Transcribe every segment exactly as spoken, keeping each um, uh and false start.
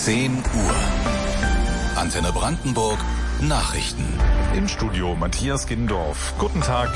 zehn Uhr. Antenne Brandenburg Nachrichten. Im Studio Matthias Gindorf. Guten Tag.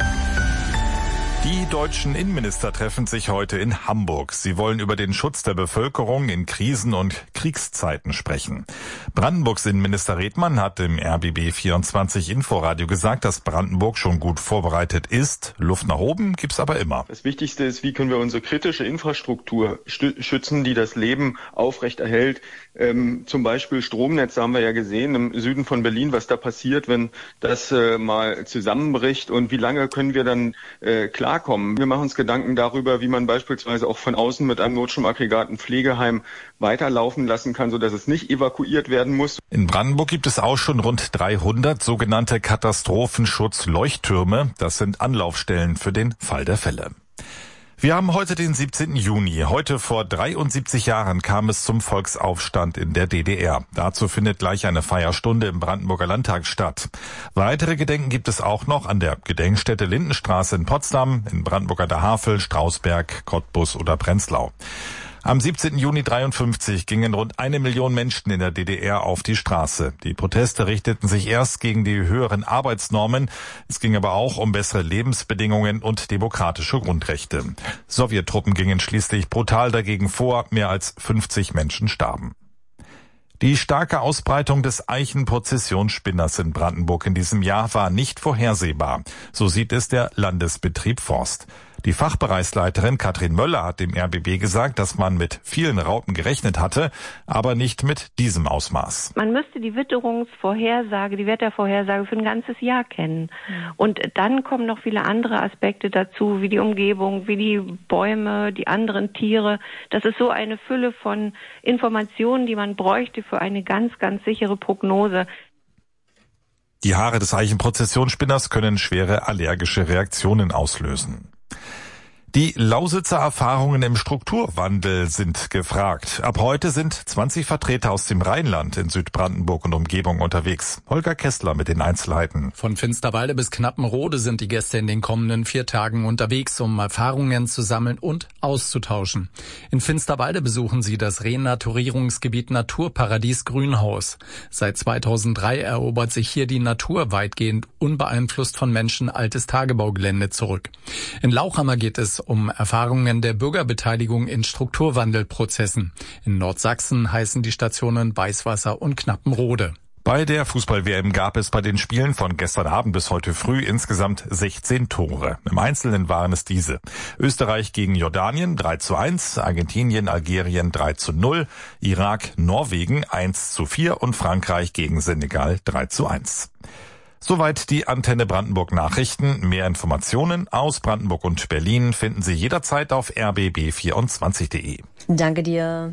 Die deutschen Innenminister treffen sich heute in Hamburg. Sie wollen über den Schutz der Bevölkerung in Krisen- und Kriegszeiten sprechen. Brandenburgs Innenminister Redmann hat im R B B vierundzwanzig Inforadio gesagt, dass Brandenburg schon gut vorbereitet ist. Luft nach oben gibt's aber immer. Das Wichtigste ist, wie können wir unsere kritische Infrastruktur schützen, die das Leben aufrechterhält. Ähm, zum Beispiel Stromnetz haben wir ja gesehen im Süden von Berlin, was da passiert, wenn das äh, mal zusammenbricht, und wie lange können wir dann äh, klarkommen. Wir machen uns Gedanken darüber, wie man beispielsweise auch von außen mit einem Notstromaggregat ein Pflegeheim weiterlaufen lassen kann, sodass es nicht evakuiert werden muss. In Brandenburg gibt es auch schon rund dreihundert sogenannte Katastrophenschutz-Leuchttürme. Das sind Anlaufstellen für den Fall der Fälle. Wir haben heute den siebzehnten Juni. Heute vor dreiundsiebzig Jahren kam es zum Volksaufstand in der D D R. Dazu findet gleich eine Feierstunde im Brandenburger Landtag statt. Weitere Gedenken gibt es auch noch an der Gedenkstätte Lindenstraße in Potsdam, in Brandenburg an der Havel, Strausberg, Cottbus oder Prenzlau. Am siebzehnten Juni dreiundfünfzig gingen rund eine Million Menschen in der D D R auf die Straße. Die Proteste richteten sich erst gegen die höheren Arbeitsnormen. Es ging aber auch um bessere Lebensbedingungen und demokratische Grundrechte. Sowjettruppen gingen schließlich brutal dagegen vor. Mehr als fünfzig Menschen starben. Die starke Ausbreitung des Eichenprozessionsspinners in Brandenburg in diesem Jahr war nicht vorhersehbar. So sieht es der Landesbetrieb Forst. Die Fachbereichsleiterin Katrin Möller hat dem R B B gesagt, dass man mit vielen Raupen gerechnet hatte, aber nicht mit diesem Ausmaß. Man müsste die Witterungsvorhersage, die Wettervorhersage für ein ganzes Jahr kennen. Und dann kommen noch viele andere Aspekte dazu, wie die Umgebung, wie die Bäume, die anderen Tiere. Das ist so eine Fülle von Informationen, die man bräuchte für eine ganz, ganz sichere Prognose. Die Haare des Eichenprozessionsspinners können schwere allergische Reaktionen auslösen. Die Lausitzer Erfahrungen im Strukturwandel sind gefragt. Ab heute sind zwanzig Vertreter aus dem Rheinland in Südbrandenburg und Umgebung unterwegs. Holger Kessler mit den Einzelheiten. Von Finsterwalde bis Knappenrode sind die Gäste in den kommenden vier Tagen unterwegs, um Erfahrungen zu sammeln und auszutauschen. In Finsterwalde besuchen sie das Renaturierungsgebiet Naturparadies Grünhaus. Seit zweitausenddrei erobert sich hier die Natur weitgehend unbeeinflusst von Menschen altes Tagebaugelände zurück. In Lauchhammer geht es um Erfahrungen der Bürgerbeteiligung in Strukturwandelprozessen. In Nordsachsen heißen die Stationen Weißwasser und Knappenrode. Bei der Fußball-W M gab es bei den Spielen von gestern Abend bis heute früh insgesamt sechzehn Tore. Im Einzelnen waren es diese: Österreich gegen Jordanien drei zu eins, Argentinien, Algerien drei zu null, Irak, Norwegen eins zu vier und Frankreich gegen Senegal drei zu eins. Soweit die Antenne Brandenburg Nachrichten. Mehr Informationen aus Brandenburg und Berlin finden Sie jederzeit auf r b b vierundzwanzig punkt de. Danke dir.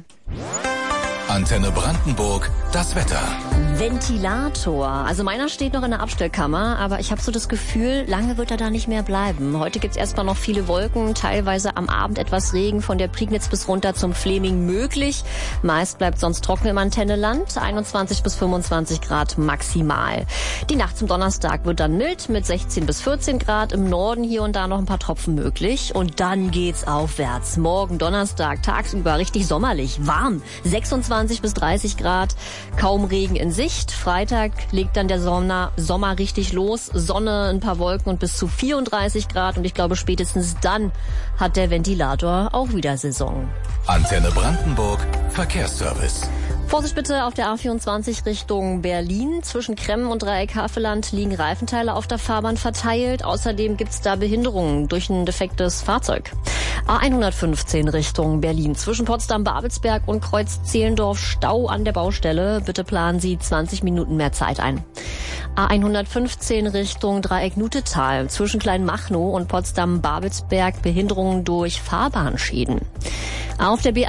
Antenne Brandenburg, das Wetter. Ventilator. Also meiner steht noch in der Abstellkammer, aber ich habe so das Gefühl, lange wird er da nicht mehr bleiben. Heute gibt's erstmal noch viele Wolken, teilweise am Abend etwas Regen, von der Prignitz bis runter zum Fleming möglich. Meist bleibt sonst trocken im Antenneland, einundzwanzig bis fünfundzwanzig Grad maximal. Die Nacht zum Donnerstag wird dann mild mit sechzehn bis vierzehn Grad, im Norden hier und da noch ein paar Tropfen möglich. Und dann geht's aufwärts. Morgen Donnerstag tagsüber richtig sommerlich, warm, sechsundzwanzig bis dreißig Grad, kaum Regen in Sicht. Freitag legt dann der Sommer, Sommer richtig los, Sonne, ein paar Wolken und bis zu vierunddreißig Grad, und ich glaube spätestens dann hat der Ventilator auch wieder Saison. Antenne Brandenburg, Verkehrsservice. Vorsicht bitte auf der A vierundzwanzig Richtung Berlin. Zwischen Kremmen und Dreieck-Havelland liegen Reifenteile auf der Fahrbahn verteilt. Außerdem gibt's da Behinderungen durch ein defektes Fahrzeug. A hundertfünfzehn Richtung Berlin. Zwischen Potsdam-Babelsberg und Kreuz-Zehlendorf Stau an der Baustelle. Bitte planen Sie zwanzig Minuten mehr Zeit ein. A hundertfünfzehn Richtung Dreieck-Nutetal. Zwischen Kleinmachnow und Potsdam-Babelsberg Behinderungen durch Fahrbahnschäden. Auf der B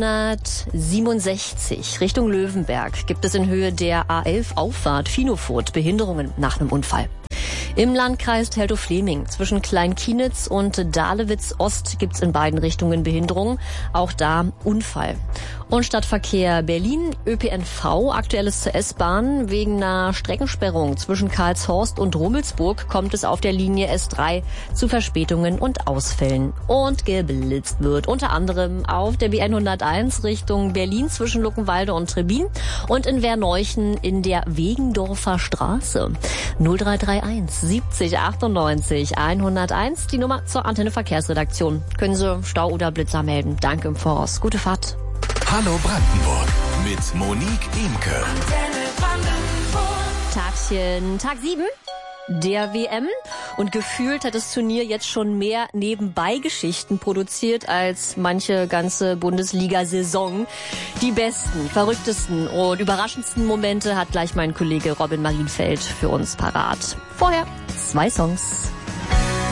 hundertsiebenundsechzig Richtung Löwenberg gibt es in Höhe der A elf Auffahrt Finofurt Behinderungen nach einem Unfall. Im Landkreis Teltow-Fleming zwischen Kleinkienitz und Dahlewitz-Ost gibt's in beiden Richtungen Behinderungen. Auch da Unfall. Und Stadtverkehr Berlin, Ö P N V, aktuelles zur S-Bahn. Wegen einer Streckensperrung zwischen Karlshorst und Rummelsburg kommt es auf der Linie S drei zu Verspätungen und Ausfällen. Und geblitzt wird unter anderem auf der B N hunderteins Richtung Berlin zwischen Luckenwalde und Trebin und in Werneuchen in der Wegendorfer Straße. null drei drei eins siebzig achtundneunzig hunderteins, die Nummer zur Antenne Verkehrsredaktion. Können Sie Stau oder Blitzer melden. Danke im Voraus. Gute Fahrt. Hallo Brandenburg mit Monique Imke. Tagchen, Tag sieben der W M. Und gefühlt hat das Turnier jetzt schon mehr Nebenbei-Geschichten produziert als manche ganze Bundesliga-Saison. Die besten, verrücktesten und überraschendsten Momente hat gleich mein Kollege Robin Marienfeld für uns parat. Vorher zwei Songs.